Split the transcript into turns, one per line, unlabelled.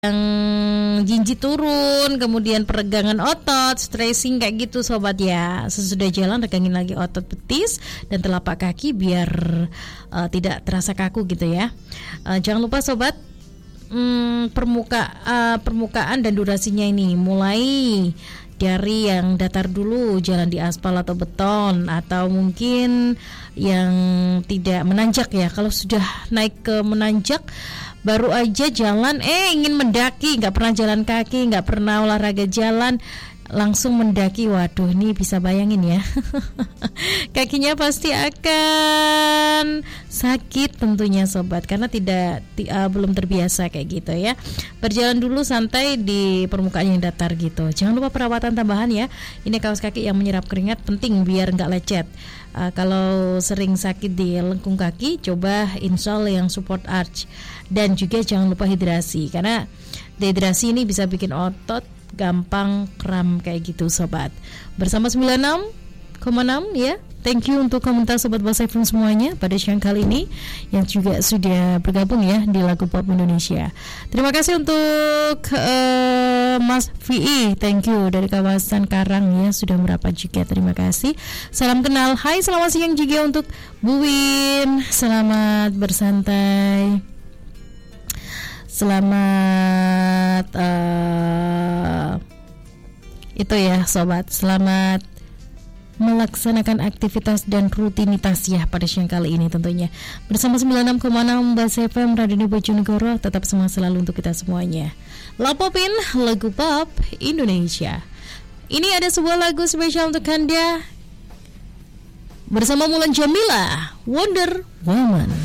yang jinjit turun, kemudian peregangan otot, stretching kayak gitu sobat ya. Sesudah jalan regangin lagi otot betis dan telapak kaki biar tidak terasa kaku gitu ya. Jangan lupa sobat, permukaan dan durasinya ini mulai dari yang datar dulu, jalan di aspal atau beton, atau mungkin yang tidak menanjak ya. Kalau sudah naik ke menanjak, baru aja jalan ingin mendaki, nggak pernah jalan kaki, nggak pernah olahraga jalan, langsung mendaki. Waduh, ini bisa bayangin ya. Kakinya pasti akan sakit tentunya sobat, karena belum terbiasa kayak gitu ya. Berjalan dulu santai di permukaan yang datar gitu. Jangan lupa perawatan tambahan ya. Ini kaos kaki yang menyerap keringat penting biar nggak lecet. Kalau sering sakit di lengkung kaki, coba install yang support arch. Dan juga jangan lupa hidrasi, karena dehidrasi ini bisa bikin otot gampang kram kayak gitu sobat. Bersama 96,6 ya. Thank you untuk komentar sobat Boss FM semuanya pada siang kali ini yang juga sudah bergabung ya di Lagu Pop Indonesia. Terima kasih untuk Mas VI, thank you dari kawasan Karang ya, sudah merapat juga, terima kasih. Salam kenal, hai selamat siang juga untuk Bu Win, selamat bersantai. Selamat itu ya sobat, selamat melaksanakan aktivitas dan rutinitas ya pada siang kali ini tentunya. Bersama 96,6 Boss FM Radio Bojonegoro, tetap semangat selalu untuk kita semuanya. Lapopin Lagu Pop Indonesia. Ini ada sebuah lagu spesial untuk Anda bersama Mulan Jamila, Wonder Woman.